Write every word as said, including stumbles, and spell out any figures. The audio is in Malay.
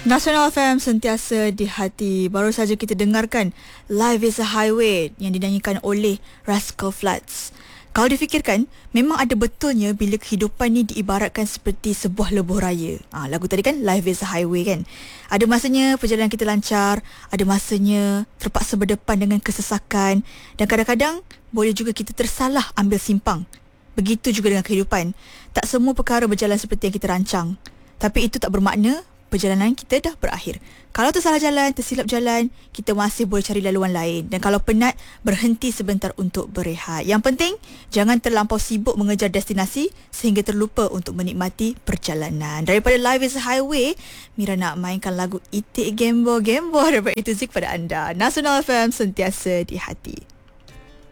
Nasional F M sentiasa di hati. Baru saja kita dengarkan Life is a Highway yang dinyanyikan oleh Rascal Flatts. Kalau difikirkan, memang ada betulnya bila kehidupan ni diibaratkan seperti sebuah lebuh raya. Ha, lagu tadi kan Life is a Highway kan. Ada masanya perjalanan kita lancar, ada masanya terpaksa berdepan dengan kesesakan, dan kadang-kadang boleh juga kita tersalah ambil simpang. Begitu juga dengan kehidupan. Tak semua perkara berjalan seperti yang kita rancang. Tapi itu tak bermakna perjalanan kita dah berakhir. Kalau tersalah jalan, tersilap jalan, kita masih boleh cari laluan lain. Dan kalau penat, berhenti sebentar untuk berehat. Yang penting, jangan terlampau sibuk mengejar destinasi sehingga terlupa untuk menikmati perjalanan. Daripada Life is a Highway, Mira nak mainkan lagu Itik Gembo Gembo daripada Itu Zik pada anda. Nasional F M sentiasa di hati.